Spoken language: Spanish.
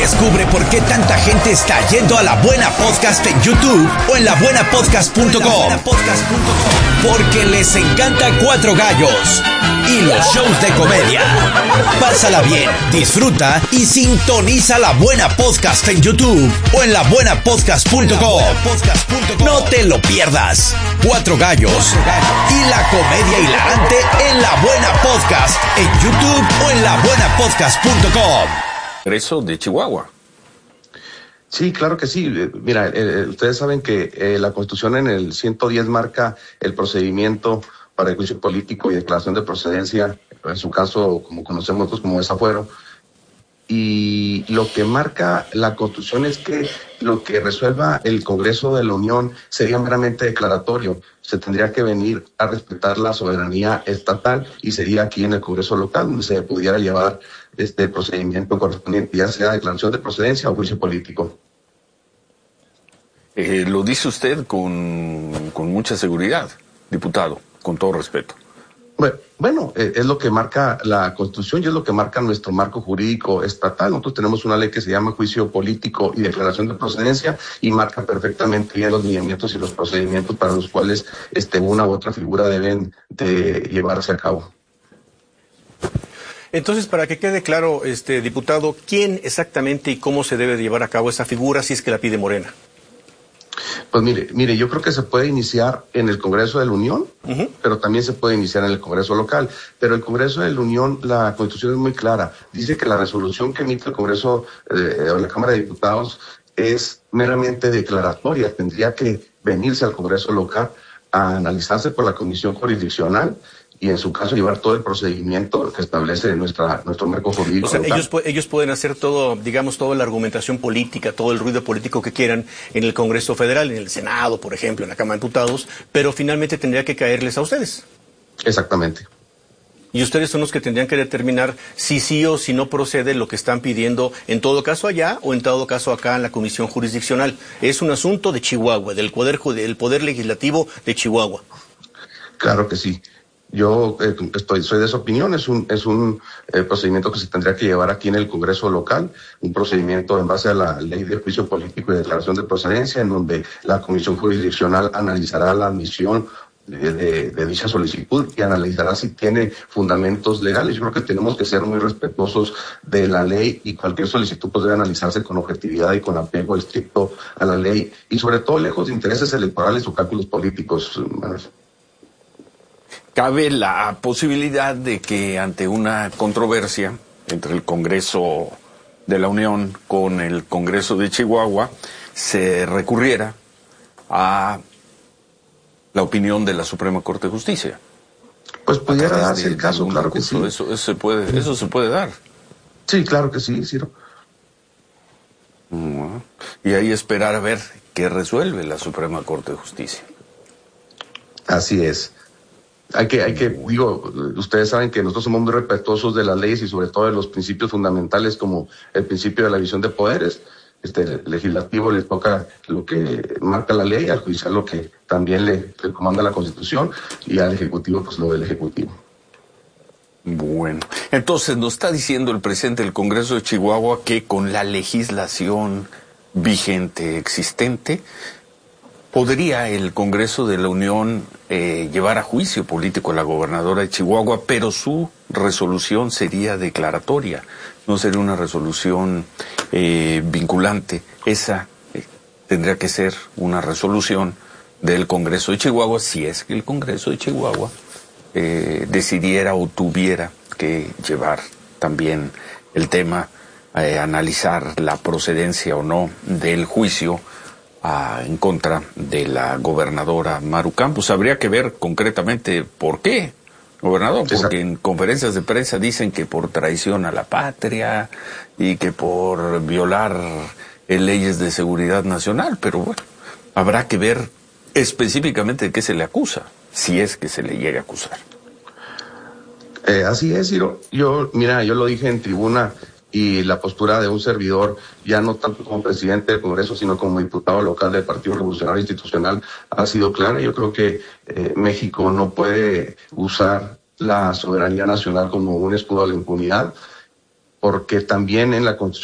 Descubre por qué tanta gente está yendo a La Buena Podcast en YouTube o en labuenapodcast.com. Porque les encanta Cuatro Gallos y los shows de comedia. Pásala bien, disfruta y sintoniza La Buena Podcast en YouTube o en labuenapodcast.com. No te lo pierdas. Cuatro Gallos y la comedia hilarante en La Buena Podcast en YouTube o en labuenapodcast.com. Congreso de Chihuahua. Sí, claro que sí. Mira, ustedes saben que la Constitución en el 110 marca el procedimiento para el juicio político y declaración de procedencia, en su caso, como conocemos nosotros como desafuero. Y lo que marca la Constitución es que lo que resuelva el Congreso de la Unión sería meramente declaratorio. Se tendría que venir a respetar la soberanía estatal y sería aquí en el Congreso local donde se pudiera llevar este procedimiento correspondiente, ya sea declaración de procedencia o juicio político. Lo dice usted con mucha seguridad, diputado, con todo respeto. Bueno, es lo que marca la Constitución y es lo que marca nuestro marco jurídico estatal. Nosotros tenemos una ley que se llama Juicio Político y Declaración de Procedencia y marca perfectamente bien los lineamientos y los procedimientos para los cuales una u otra figura deben de llevarse a cabo. Entonces, para que quede claro, diputado, ¿quién exactamente y cómo se debe de llevar a cabo esa figura si es que la pide Morena? Pues mire, yo creo que se puede iniciar en el Congreso de la Unión, pero también se puede iniciar en el Congreso local. Pero el Congreso de la Unión, la Constitución es muy clara. Dice que la resolución que emite el Congreso o la Cámara de Diputados es meramente declaratoria. Tendría que venirse al Congreso local a analizarse por la Comisión Jurisdiccional y en su caso llevar todo el procedimiento que establece nuestro marco jurídico. O sea, local. ellos pueden hacer todo, digamos, toda la argumentación política, todo el ruido político que quieran en el Congreso Federal, en el Senado, por ejemplo, en la Cámara de Diputados, pero finalmente tendría que caerles a ustedes. Exactamente. Y ustedes son los que tendrían que determinar si sí o si no procede lo que están pidiendo, en todo caso allá o en todo caso acá en la Comisión Jurisdiccional. Es un asunto de Chihuahua, del Poder Legislativo de Chihuahua. Claro que sí. Yo soy de esa opinión, es un procedimiento que se tendría que llevar aquí en el Congreso local, un procedimiento en base a la Ley de Juicio Político y Declaración de Procedencia, en donde la Comisión Jurisdiccional analizará la admisión de dicha solicitud y analizará si tiene fundamentos legales. Yo creo que tenemos que ser muy respetuosos de la ley y cualquier solicitud pues debe analizarse con objetividad y con apego estricto a la ley y sobre todo lejos de intereses electorales o cálculos políticos. Cabe la posibilidad de que ante una controversia entre el Congreso de la Unión con el Congreso de Chihuahua se recurriera a la opinión de la Suprema Corte de Justicia. Pues pudiera darse el caso, claro que sí. Eso se puede dar. Sí, claro que sí, Ciro. Y ahí esperar a ver qué resuelve la Suprema Corte de Justicia. Así es. Ustedes saben que nosotros somos muy respetuosos de las leyes y sobre todo de los principios fundamentales como el principio de la división de poderes. El legislativo le toca lo que marca la ley, al judicial lo que también le comanda la Constitución y al ejecutivo pues lo del ejecutivo. Bueno, entonces nos está diciendo el presidente del Congreso de Chihuahua que con la legislación vigente existente ¿podría el Congreso de la Unión llevar a juicio político a la gobernadora de Chihuahua, pero su resolución sería declaratoria, no sería una resolución vinculante? Esa tendría que ser una resolución del Congreso de Chihuahua, si es que el Congreso de Chihuahua decidiera o tuviera que llevar también el tema, analizar la procedencia o no del juicio en contra de la gobernadora Maru Campos. Habría que ver concretamente por qué, gobernador, porque en conferencias de prensa dicen que por traición a la patria y que por violar leyes de seguridad nacional, pero bueno, habrá que ver específicamente de qué se le acusa, si es que se le llega a acusar. Así es, Ciro. Yo lo dije en tribuna y la postura de un servidor, ya no tanto como presidente del Congreso, sino como diputado local del Partido Revolucionario Institucional, ha sido clara. Yo creo que México no puede usar la soberanía nacional como un escudo de la impunidad, porque también en la Constitución